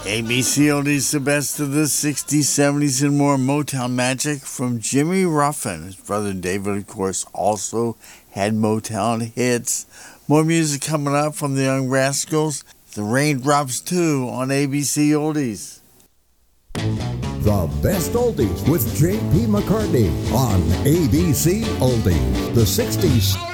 ABC Oldies, the best of the 60s, 70s, and more Motown magic from Jimmy Ruffin. His brother David, of course, also had Motown hits. More music coming up from the Young Rascals. The Raindrops 2 on ABC Oldies. The best oldies with J.P. McCartney on ABC Oldies, the 60s.